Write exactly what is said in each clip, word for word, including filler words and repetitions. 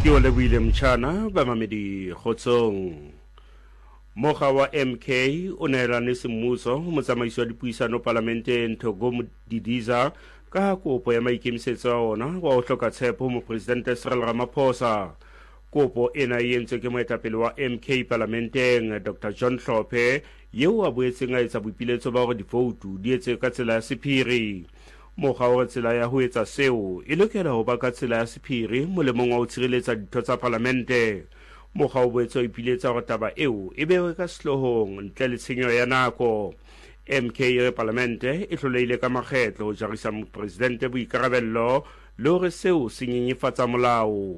Ke o lebile mtshana ba mamedi kgotsong. Moga wa M K o neelane semmuso motsamaiso wa dipuisano parlamenteng Thoko Modidiza ka kopo ya maikemisetso a ona wa o hloka tshepo mo presidente Cyril Ramaphosa. Kopo ena e entswe ke moetapele wa M K parlamenteng Doctor John Hlophe yeo a boetseng a etsa boipiletso ba gore divoutu di etse ka tsela ya sephiri. Moga wa tsela ya ho etsa seo e lokela ho ba ka tsela ya sephiri molemong wa ho tshireletsa ditho tsa parlamente. Moga o boetse o ipiletsa gore taba eo e bewe ka sehlohong ntle le tshenyo ya nako. M K re parlamente e hloleile ka makgetlo ho jarisa mopresidente boikarabello le hore seo se nyenyefatsa molao.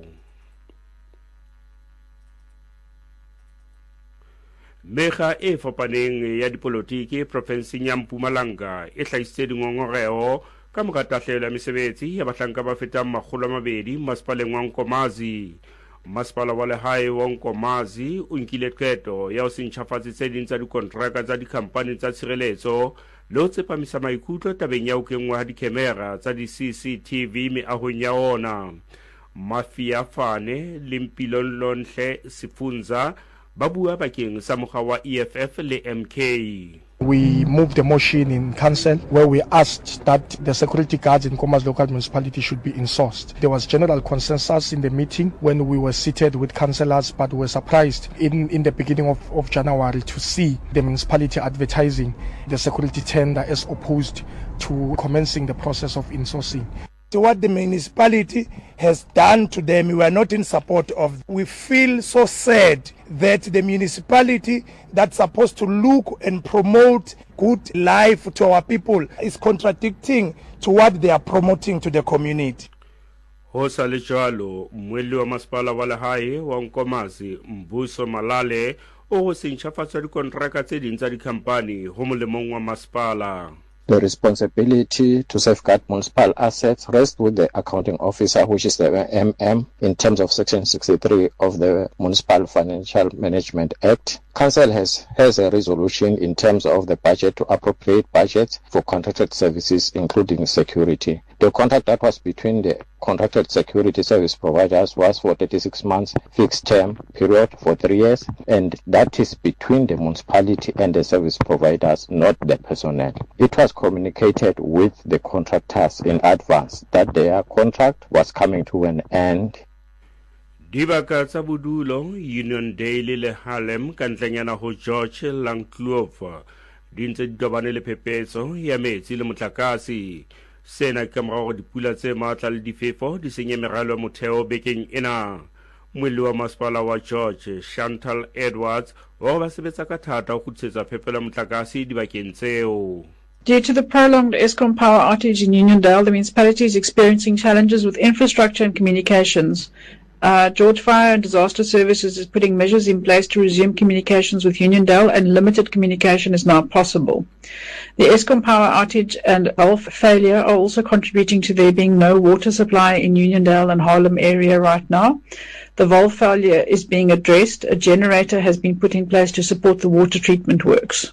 Mekga e fapaneng ya dipolotiki profenseng ya Mpumalanga e hlahisitse dingongoreo ka mora tahlelo ya mesebetsi ya bahlanka ba fetang makgolo a mabedi masepaleng wa Nkomazi. Masepala wa lehae wa Nkomazi o nkile qeto ya ho se ntjhafatse tse ding tsa dikontraka tsa dikhampani tsa tshireletso le ho tsepamisa maikutlo tabeng ya ho kenngwa ha dikhemera tsa di-C C T V meahong ya ona. Mafia Fane le Mpilonlonhle Sifunza ba bua bakeng sa mokga wa E F F le M K. We moved a motion in council where we asked that the security guards in Nkomazi local municipality should be insourced. There was general consensus in the meeting when we were seated with councillors, but we were surprised in, in the beginning of, of January to see the municipality advertising the security tender as opposed to commencing the process of insourcing. What the municipality has done to them, we are not in support of. We feel so sad that the municipality that's supposed to look and promote good life to our people is contradicting to what they are promoting to the community. Ho sa le jwalo mmuelli wa masepala wa lehae wa Nkomazi Mbuso Malale o ho se ntjhafatsa dikontraka tse ding tsa dikhampani ho molemong wa masepala. The responsibility to safeguard municipal assets rests with the accounting officer, which is the M M, in terms of Section sixty-three of the Municipal Financial Management Act. Council has, has a resolution in terms of the budget to appropriate budgets for contracted services, including security. The contract that was between the contracted security service providers was for thirty-six months fixed term period for three years, and that is between the municipality and the service providers, not the personnel. It was communicated with the contractors in advance that their contract was coming to an end. Dibaka tsa bodulo Union Daily le Harlem ka ntlenyana ho George Langkloof di ntse di tobane le phepetso ya metsi le motlakase. Sena ka morao dipula tse matla le difefo di senye meralo motheo bekeng ena. Moelli wa masepala wa George Chantal Edwards o ba sebetsa ka thata ho kgutsetsa phepelo motlakase dibakeng tseo. Due to the prolonged Eskom power outage in Uniondale, the municipality is experiencing challenges with infrastructure and communications. Uh, George Fire and Disaster Services is putting measures in place to resume communications with Uniondale, and limited communication is now possible. The Eskom power outage and valve failure are also contributing to there being no water supply in Uniondale and Harlem area right now. The valve failure is being addressed. A generator has been put in place to support the water treatment works.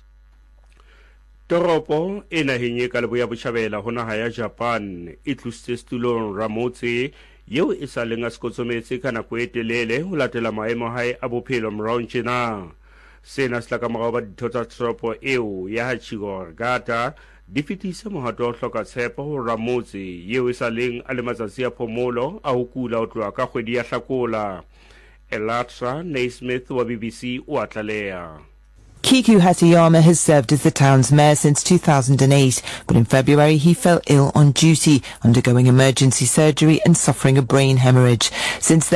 Toropo e naheng e ka leboya botjhabela ho naha ya Japan e tlositse setulong Ramotse yeo e sa leng a sekotsometse ka nako e telele ho latela maemo a hae a bophelo morao tjena. Sena se tla ka morao ba ditho tsa toropo eo ya Hachiko Regata di fetise mohato o hloka tshepo ho Ramotse yeo e sa leng a le matsatsi a phomolo a ho kula ho tloha ka kgwedi ya Hlakola. Elatra Naismith wa B B C o a tlaleha. Kiku Hatayama has served as the town's mayor since two thousand eight, but in February he fell ill on duty, undergoing emergency surgery and suffering a brain hemorrhage. Since then,